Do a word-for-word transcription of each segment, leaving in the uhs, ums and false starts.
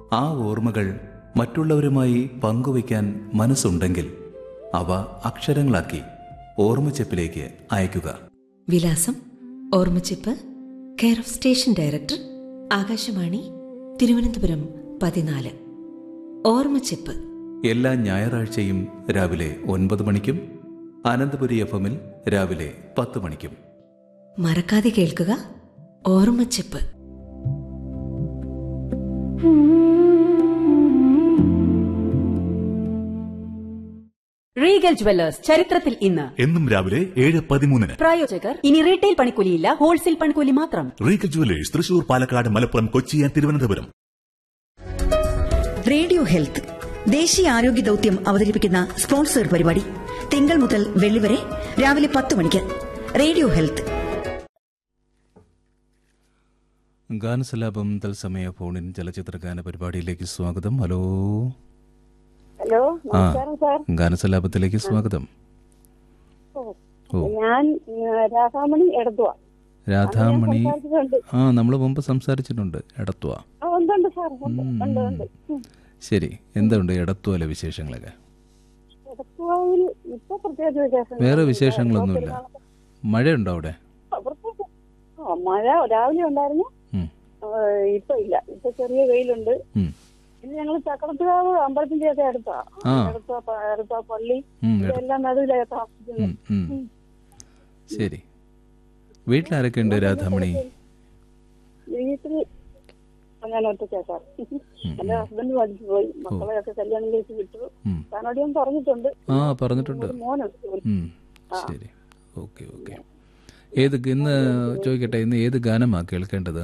ആ ഓർമ്മകൾ മറ്റുള്ളവരുമായി പങ്കുവയ്ക്കാൻ മനസ്സുണ്ടെങ്കിൽ അവ അക്ഷരങ്ങളാക്കി ഓർമ്മച്ചെപ്പിലേക്ക് അയയ്ക്കുക. വിലാസം: ഓർമ്മച്ചെപ്പ്, care of station director, Akashvani, Thiruvananthapuram പതിനാല്. ഓർമ്മച്ചെപ്പ് എല്ലാ ഞായറാഴ്ചയും രാവിലെ ഒൻപത് മണിക്കും അനന്തപുരി എഫ് എമ്മിൽ രാവിലെ പത്ത് മണിക്കും. മറക്കാതെ കേൾക്കുക ഓർമ്മച്ചെപ്പ്. റീഗൽ ജുവല്ലേഴ്സ് ചരിത്രത്തിൽ ഇന്ന്. എന്നും രാവിലെ ഏഴ് പതിമൂന്നിന്. പ്രായോജകർ: ഇനി റീറ്റെയിൽ പണിക്കൂലിയില്ല, ഹോൾസെയിൽ പണിക്കൂലി മാത്രം. Regal jewellers, Thrissur, Palakkad, Malappuram, Kochi, Thiruvananthapuram. Radio health ദേശീയ ആരോഗ്യ ദൌത്യം അവതരിപ്പിക്കുന്ന സ്പോൺസർ പരിപാടി തിങ്കൾ മുതൽ വെള്ളി വരെ രാവിലെ പത്ത് മണിക്ക്. Radio health. ഗാനസലാപം തത്സമയ ഫോണിൻ ചലച്ചിത്ര ഗാന പരിപാടിയിലേക്ക് സ്വാഗതം. ഹലോ ഹലോ, ആ നമസ്കാരം സാർ. ഗാനസലാപത്തിലേക്ക് സ്വാഗതം. ഓ, ഞാൻ രാധാമണി എടത്തുവ. രാധാമണി. ആ, നമ്മൾ മുമ്പ് സംസാരിച്ചിട്ടുണ്ട്. എടത്തുവ. ഉണ്ട് സാർ, ഉണ്ട്, ഉണ്ട്, ഉണ്ട്. ശരി, എന്തുണ്ട് എടത്തുവയിലെ വിശേഷങ്ങളൊക്കെ? എടത്തുവയിൽ ഇപ്പൊ പ്രത്യേകിച്ച് വിശേഷം വേറെ വിശേഷങ്ങളൊന്നുമില്ല. മഴയുണ്ടോ അവിടെ? ആ, മഴ രാവിലെ ഉണ്ടായിരുന്നു, ഇപ്പൊ ഇല്ല. ഇപ്പൊ ചെറിയ വെയിലുണ്ട്. പിന്നെ ഞങ്ങൾ ചക്രത്തുകാവ് അമ്പലത്തിന്റെ ഒക്കെ അടുത്താ. അടുത്ത പള്ളി എല്ലാം നടുവിലായി താമസിക്കുന്നു. ശരി, വീട്ടിലാരൊക്കെ ഉണ്ട് രാധാമണി? വീട്ടിൽ ഞാൻ ഒറ്റയ്ക്കാ സാർ. എന്റെ ഹസ്ബൻഡ് പഠിച്ചു പോയി, മക്കളെയൊക്കെ കല്യാണം കഴിച്ച് വിട്ടു. താനോട് ഞാൻ പറഞ്ഞിട്ടുണ്ട്. ആ, പറഞ്ഞിട്ടുണ്ട്. മോനുണ്ട്. ശരി, ഓക്കെ ഓക്കെ. ഏത് ഇന്ന് ചോദിക്കട്ടെ, ഇന്ന് ഏത് ഗാനമാ കേൾക്കേണ്ടത്?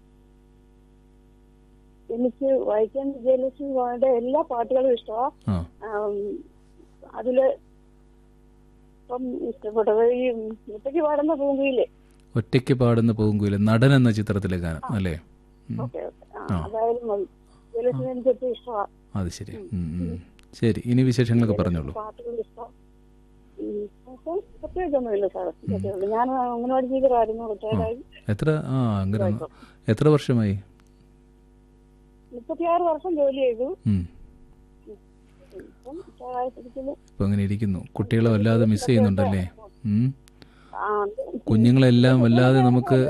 എനിക്ക് വൈക്കം വിജയലക്ഷ്മിയുടെ എല്ലാ പാട്ടുകളും ഇഷ്ടമാണ്. അതില് ഇപ്പം ഇഷ്ടപ്പെട്ടത് ഈ ഒറ്റയ്ക്ക് പാടുന്ന പൂങ്കുയിലെ ഒറ്റയ്ക്ക് പാടുന്ന പൂങ്കുയിലെ നടൻ എന്ന ചിത്രത്തിലെ ഗാനം അല്ലേ? അതായാലും മതി. വിജയലക്ഷ്മി എനിക്ക് ഏറ്റവും ഇഷ്ടമാണ്. അത് ശരി. ശരി, ഇനി വിശേഷങ്ങളൊക്കെ പറഞ്ഞോളൂ. പാട്ടുകൾ ഇഷ്ടം പ്രത്യേകിച്ചൊന്നുമില്ല സാർ. ഞാൻ അംഗനവാടി ടീച്ചറായിരുന്നു, റിട്ടയർഡായി. എത്ര ആ അങ്ങനെ എത്ര വർഷമായി? മുപ്പത്തിയാറ് വർഷം ജോലി ചെയ്തു. ഇപ്പൊ അങ്ങനെ ഇരിക്കുന്നു. കുട്ടികളെ വല്ലാതെ മിസ് ചെയ്യുന്നുണ്ടല്ലേ? കുഞ്ഞുങ്ങളെല്ലാം വല്ലാതെ നമുക്ക്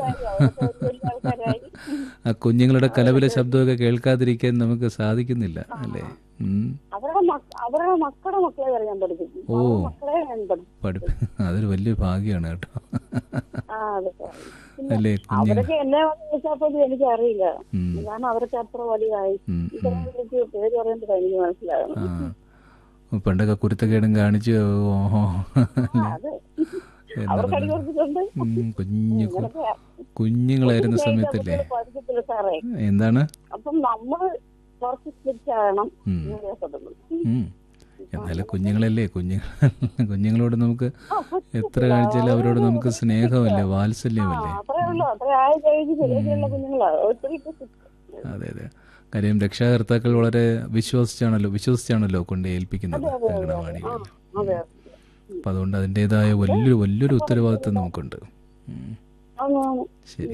ആ കുഞ്ഞുങ്ങളുടെ കലപില ശബ്ദമൊക്കെ കേൾക്കാതിരിക്കാൻ നമുക്ക് സാധിക്കുന്നില്ല അല്ലേ? ഓ, പഠിപ്പ് അതൊരു വലിയ ഭാഗ്യമാണ് കേട്ടോ. അല്ലേ? അവരൊക്കെ എന്നെ വിളിച്ചപ്പോൾ എനിക്ക് അറിയില്ല, കാരണം അവരൊക്കെ അത്ര വലുതായി. പേര് പറയുമ്പോൾ എനിക്ക് മനസ്സിലാകും. പണ്ടൊക്കെ കുരുത്തക്കേടും കാണിച്ച് ഓഹോ കുഞ്ഞു കുഞ്ഞുങ്ങളായിരുന്ന സമയത്തല്ലേ? എന്താണ്? അപ്പം നമ്മള് എന്നാലും കുഞ്ഞുങ്ങളല്ലേ, കുഞ്ഞുങ്ങൾ കുഞ്ഞുങ്ങളോട് നമുക്ക് എത്ര കാണിച്ചാലും അവരോട് നമുക്ക് സ്നേഹമല്ലേ, വാത്സല്യമല്ലേ? അതെ അതെ. കാര്യം രക്ഷാകർത്താക്കൾ വളരെ വിശ്വസിച്ചാണല്ലോ വിശ്വസിച്ചാണല്ലോ കൊണ്ട് ഏൽപ്പിക്കുന്നത് അംഗനവാടികളിൽ. അപ്പൊ അതുകൊണ്ട് അതിൻ്റെതായ വലിയൊരു വലിയൊരു ഉത്തരവാദിത്വം നമുക്കുണ്ട്. ശരി.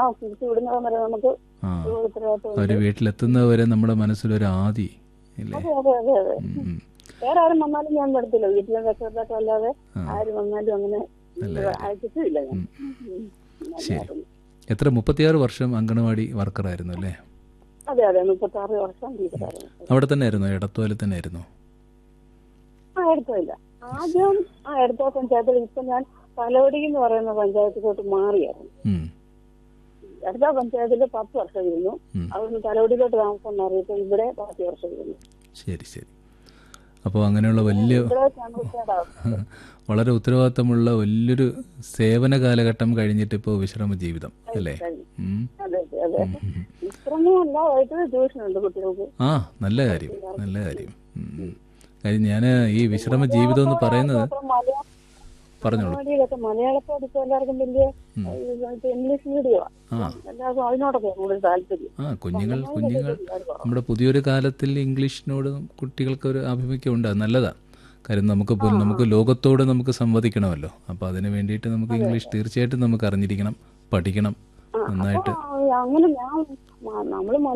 ആ, അവര് വീട്ടിലെത്തുന്നവരെ നമ്മുടെ മനസ്സിലൊരു ആദി ഇല്ലേ? വേറെ ആരും വന്നാലും ഞാൻ നടത്തില്ല. വീട്ടിലെ രക്ഷകർത്താക്കൾ അല്ലാതെ ആരും വന്നാലും അങ്ങനെ അയച്ചിട്ടില്ല. ശരി. എത്ര മുപ്പത്തിയാറ് വർഷം അംഗനവാടി വർക്കറായിരുന്നു അല്ലേ? അതെ അതെ, മുപ്പത്താറ് വർഷം ടീച്ചറായിരുന്നു. അവിടെ തന്നെ ആയിരുന്നു? എടത്തുവയിൽ തന്നെ ആയിരുന്നു? ആ, എടുത്തില്ല. ആദ്യം ആ എടത്തുവ പഞ്ചായത്തിൽ. ഇപ്പൊ ഞാൻ തലോടി എന്ന് പറയുന്ന പഞ്ചായത്തിലോട്ട് മാറിയായിരുന്നു. എടത്തുവ പഞ്ചായത്തില് പത്ത് വർഷം ഇരുന്നു. അവിടുന്ന് തലോടിയിലോട്ട് താമസം മാറിയപ്പോ ഇവിടെ പത്ത് വർഷം ഇരുന്നു. ശരി ശരി. അപ്പോൾ അങ്ങനെയുള്ള വലിയ വളരെ ഉത്തരവാദിത്തമുള്ള വലിയൊരു സേവന കാലഘട്ടം കഴിഞ്ഞിട്ട് ഇപ്പോൾ വിശ്രമ ജീവിതം അല്ലേ? ആ, നല്ല കാര്യം, നല്ല കാര്യം. കാര്യം ഞാൻ ഈ വിശ്രമ ജീവിതം എന്ന് പറയുന്നത് പറഞ്ഞോളൂ. ആ, കുഞ്ഞുങ്ങൾ കുഞ്ഞുങ്ങൾ നമ്മുടെ പുതിയൊരു കാലത്തിൽ ഇംഗ്ലീഷിനോട് കുട്ടികൾക്ക് ഒരു ആഭിമുഖ്യം ഉണ്ട്. അത് നല്ലതാണ്. കാര്യം നമുക്ക് നമുക്ക് ലോകത്തോട് നമുക്ക് സംവദിക്കണമല്ലോ. അപ്പൊ അതിന് വേണ്ടിയിട്ട് നമുക്ക് ഇംഗ്ലീഷ് തീർച്ചയായിട്ടും നമുക്ക് അറിഞ്ഞിരിക്കണം, പഠിക്കണം നന്നായിട്ട്. അങ്ങനെ